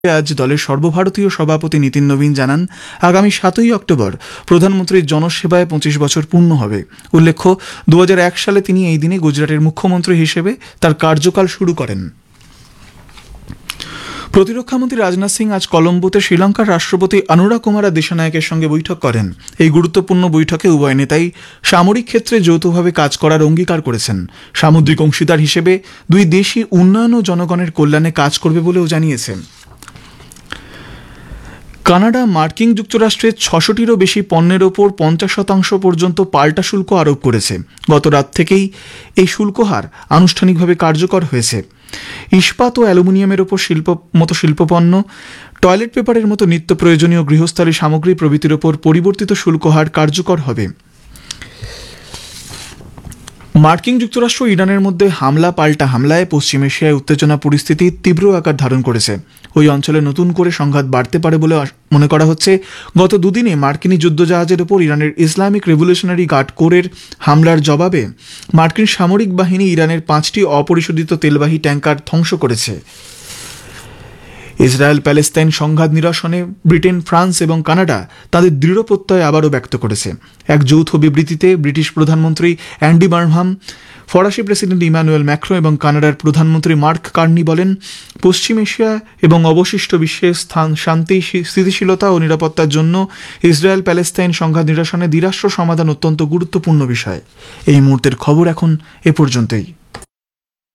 আজ দলের সর্বভারতীয় সভাপতি নীতিন নবীন জানান, আগামী 7ই অক্টোবর প্রধানমন্ত্রীর জনসেবায় 25 বছর পূর্ণ হবে। উল্লেখ্য, 2001 সালে তিনি এই দিনে গুজরাটের মুখ্যমন্ত্রী হিসেবে তার কার্যকাল শুরু করেন। প্রতিরক্ষামন্ত্রী রাজনাথ সিং আজ কলম্বোতে শ্রীলঙ্কার রাষ্ট্রপতি অনুরা কুমারা দিশানায়কের সঙ্গে বৈঠক করেন। এই গুরুত্বপূর্ণ বৈঠকে উভয় নেতাই সামরিক ক্ষেত্রে যৌথভাবে কাজ করার অঙ্গীকার করেছেন। সামুদ্রিক অংশীদার হিসেবে দুই দেশই উন্নয়ন ও জনগণের কল্যাণে কাজ করবে বলেও জানিয়েছেন। কানাডা মার্কিন যুক্তরাষ্ট্রের 600টিরও বেশি পণ্যের ওপর 50% পর্যন্ত পাল্টা শুল্ক আরোপ করেছে। গত রাত থেকেই এই শুল্ক হার আনুষ্ঠানিকভাবে কার্যকর হয়েছে। ইস্পাত ও অ্যালুমিনিয়ামের ওপর শিল্পপণ্য, টয়লেট পেপারের মতো নিত্য প্রয়োজনীয় গৃহস্থালী সামগ্রী প্রভৃতির ওপর পরিবর্তিত শুল্ক হার কার্যকর হবে। মার্কিন যুক্তরাষ্ট্র ইরানের মধ্যে পাল্টা হামলায় পশ্চিম এশিয়ায় উত্তেজনা পরিস্থিতি তীব্র আকার ধারণ করেছে। ওই অঞ্চলে নতুন করে সংঘাত বাড়তে পারে বলে মনে করা হচ্ছে। গত দুদিনে মার্কিনী যুদ্ধজাহাজের ওপর ইরানের ইসলামিক রেভলিউশনারি গার্ড কোরের হামলার জবাবে মার্কিন সামরিক বাহিনী ইরানের 5টি অপরিশোধিত তেলবাহী ট্যাঙ্কার ধ্বংস করেছে। ইসরায়েল প্যালেস্তাইন সংঘাত নিরসনে ব্রিটেন, ফ্রান্স এবং কানাডা তাদের দৃঢ় প্রত্যয় আবারও ব্যক্ত করেছে। এক যৌথ বিবৃতিতে ব্রিটিশ প্রধানমন্ত্রী অ্যান্ডি বার্নহাম, ফরাসি প্রেসিডেন্ট ইমানুয়েল ম্যাক্রো এবং কানাডার প্রধানমন্ত্রী মার্ক কার্নি বলেন, পশ্চিম এশিয়া এবং অবশিষ্ট বিশ্বের শান্তি, স্থিতিশীলতা ও নিরাপত্তার জন্য ইসরায়েল প্যালেস্তাইন সংঘাত নিরসনে দ্বিরাষ্ট্র সমাধান অত্যন্ত গুরুত্বপূর্ণ বিষয়। এই মুহূর্তের খবর এখন এ পর্যন্তই।